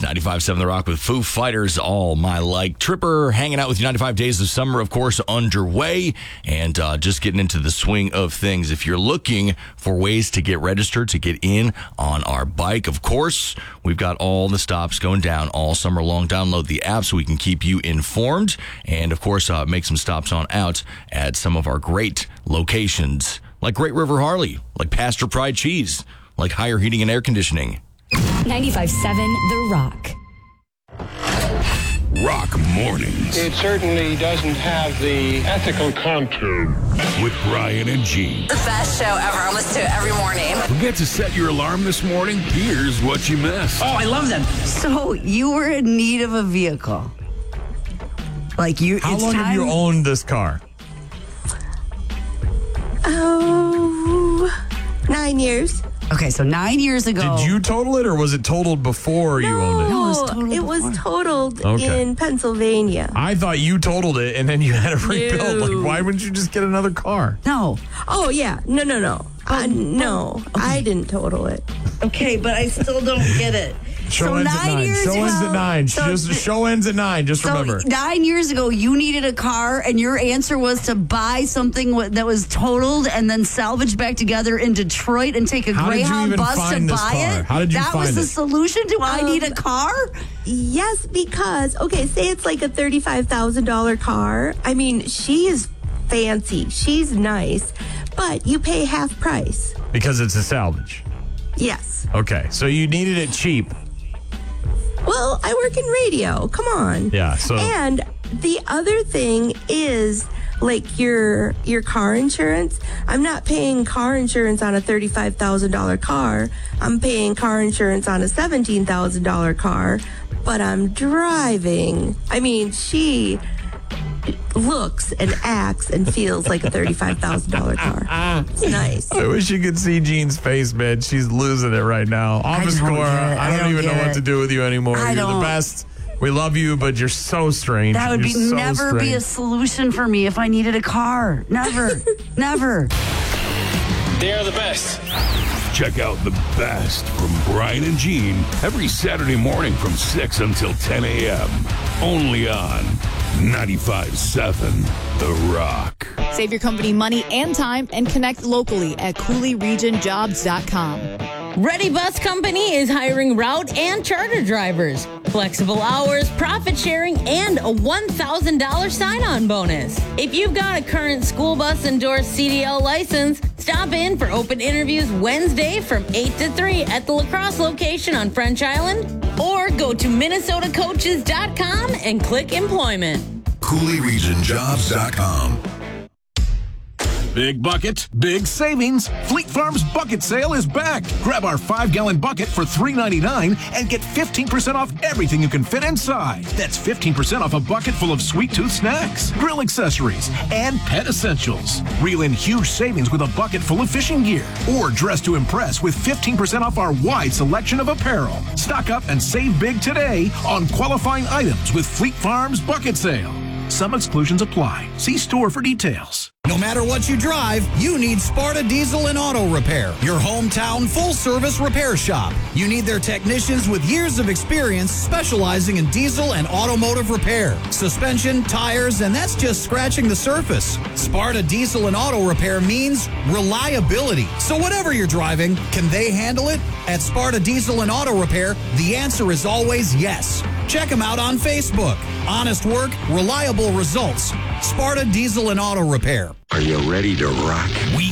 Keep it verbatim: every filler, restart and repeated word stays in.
ninety-five point seven The Rock with Foo Fighters, All My Like. Tripper hanging out with you. ninety-five days of summer, of course, underway, and uh, just getting into the swing of things. If you're looking for ways to get registered, to get in on our bike, of course, we've got all the stops going down all summer long. Download the app so we can keep you informed, and, of course, uh, make some stops on out at some of our great locations, like Great River Harley, like Pasture Pride Cheese, like Higher Heating and Air Conditioning. ninety-five point seven The Rock. Rock Mornings. It certainly doesn't have the ethical contour. With Brian and Gene. The best show ever. I listen to it every morning. Forget to set your alarm this morning? Here's what you missed. Oh, I love them. So you were in need of a vehicle. Like you. How it's long time... have you owned this car? Oh, nine years. Okay, so nine years ago. Did you total it, or was it totaled before you owned it? No, it was totaled it was before. totaled Okay. in Pennsylvania. I thought you totaled it, and then you had to rebuild. No. Like, why wouldn't you just get another car? No. Oh, yeah. No, no, no. Uh, no, I didn't total it. Okay, but I still don't get it. Show so ends at nine nine. years Show ago. ends at nine. So just th- show ends at nine. Just So remember. nine years ago, you needed a car, and your answer was to buy something w- that was totaled and then salvage back together in Detroit and take a How did you Greyhound even bus to find this buy car? it. How did you that was find the it? solution to I Um, need a car. Yes, because, okay, say it's like a thirty-five thousand dollars car. I mean, she is fancy. She's nice, but you pay half price. Because it's a salvage. Yes. Okay, so you needed it cheap. Well, I work in radio. Come on. Yeah, so- And the other thing is like your your car insurance. I'm not paying car insurance on a thirty-five thousand dollars car. I'm paying car insurance on a seventeen thousand dollars car, but I'm driving. I mean, she looks and acts and feels like a thirty-five thousand dollars car. It's nice. I wish you could see Jean's face, man. She's losing it right now. Office don't Cora, get it. I I don't, don't even know get what it. to do with you anymore. I You're don't. the best. We love you, but you're so strange. That would You're be so never be a strange. solution for me if I needed a car. Never, never. They're the best. Check out the best from Brian and Gene every Saturday morning from six until ten a.m. Only on ninety-five point seven The Rock. Save your company money and time and connect locally at Cooley Region Jobs dot com. Ready Bus Company is hiring route and charter drivers. Flexible hours, profit sharing, and a one thousand dollars sign-on bonus. If you've got a current school bus endorsed C D L license, stop in for open interviews Wednesday from eight to three at the La Crosse location on French Island, or go to Minnesota Coaches dot com and click employment. Cooley Region Jobs dot com. Big bucket, big savings. Fleet Farm's bucket sale is back. Grab our five-gallon bucket for three ninety-nine and get fifteen percent off everything you can fit inside. That's fifteen percent off a bucket full of sweet tooth snacks, grill accessories, and pet essentials. Reel in huge savings with a bucket full of fishing gear. Or dress to impress with fifteen percent off our wide selection of apparel. Stock up and save big today on qualifying items with Fleet Farm's bucket sale. Some exclusions apply. See store for details. No matter what you drive, you need Sparta Diesel and Auto Repair, your hometown full-service repair shop. You need their technicians with years of experience specializing in diesel and automotive repair, suspension, tires, and that's just scratching the surface. Sparta Diesel and Auto Repair means reliability. So whatever you're driving, can they handle it? At Sparta Diesel and Auto Repair, the answer is always yes. Check them out on Facebook. Honest work, reliable results. Sparta Diesel and Auto Repair. Are you ready to rock? We